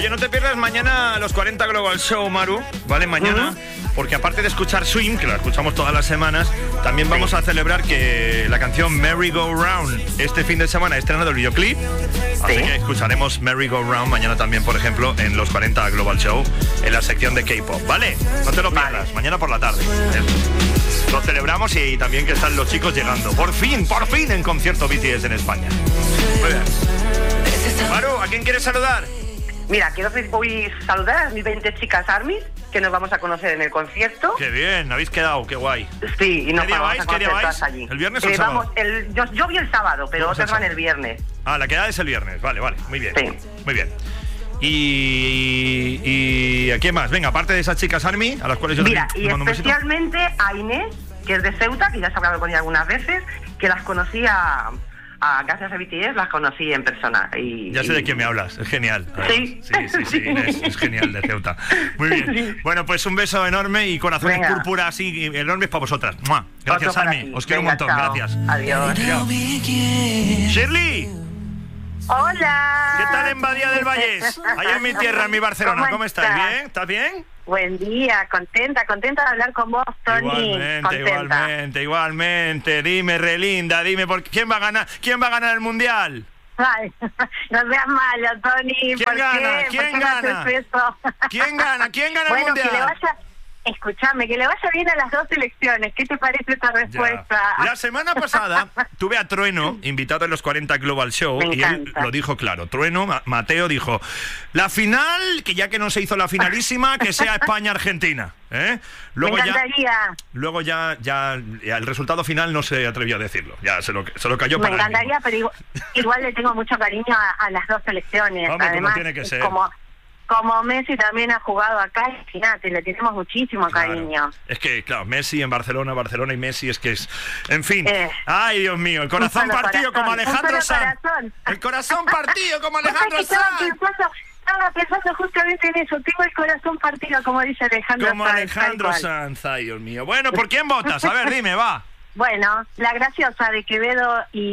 Oye, no te pierdas mañana los 40 Global Show, Maru, ¿vale? Mañana, porque aparte de escuchar Swing, que la escuchamos todas las semanas, también vamos a celebrar que la canción Merry Go Round este fin de semana ha estrenado el videoclip. Así que escucharemos Merry Go Round mañana también, por ejemplo, en los 40 Global Show, en la sección de K-pop, ¿vale? No te lo pierdas, mañana por la tarde. Lo celebramos y también que están los chicos llegando. Por fin, en concierto BTS en España. Muy bien. Maru, ¿a quién quieres saludar? Mira, voy a saludar a mis 20 chicas ARMY, que nos vamos a conocer en el concierto. Qué bien, habéis quedado, qué guay. Sí, y nos ¿Qué día vamos vais? a conocer todas allí. ¿El viernes o el sábado? Yo vi el sábado, pero otras van el viernes. Ah, la quedada es el viernes, vale, muy bien. Sí. Muy bien. ¿Y a quién más? Venga, aparte de esas chicas ARMY, a las cuales yo Mira, y mando un besito. especialmente a Inés, que es de Ceuta, que ya se ha hablado con ella algunas veces, que las conocí gracias a BTS, las conocí en persona. Ya sé de quién me hablas, es genial. Sí. Sí, Inés, es genial, de Ceuta. Muy bien. Sí. Bueno, pues un beso enorme y corazones púrpura así enormes para vosotras. ¡Mua! Gracias, ARMY. Os quiero un montón, chao. gracias. Adiós. Shirley, Hola. ¿qué tal en Badía del Vallés? Ahí en mi tierra, en mi Barcelona. ¿Cómo estás? ¿Bien? ¿Estás bien? Buen día, contenta de hablar con vos, Tony. Igualmente. Dime, relinda, dime, ¿quién va a ganar el mundial? Ay, no seas malo, Tony. ¿Quién gana? ¿Quién gana? ¿Quién gana el bueno, mundial? Escúchame, que le vaya bien a las dos selecciones. ¿Qué te parece esta respuesta? Ya. La semana pasada tuve a Trueno invitado en los 40 Global Show y él lo dijo claro. Trueno, Mateo dijo, la final, que ya que no se hizo la finalísima, que sea España-Argentina. Luego me encantaría. Luego ya el resultado final no se atrevió a decirlo. Ya se lo cayó para él. Me encantaría, pero igual le tengo mucho cariño a las dos selecciones. Hombre, además, como tiene que ser. Como Messi también ha jugado acá, imagínate, le tenemos muchísimo cariño. Es que, claro, Messi en Barcelona y Messi es que es... En fin. Ay, Dios mío, el corazón partido como Alejandro Sanz. El corazón partido como Alejandro Sanz. Estaba pensando justamente en eso. Tengo el corazón partido, como dice Alejandro Sanz. Como Alejandro Sanz, ay, Dios mío. Bueno, ¿por quién votas? A ver, dime, va. Bueno, la graciosa de Quevedo y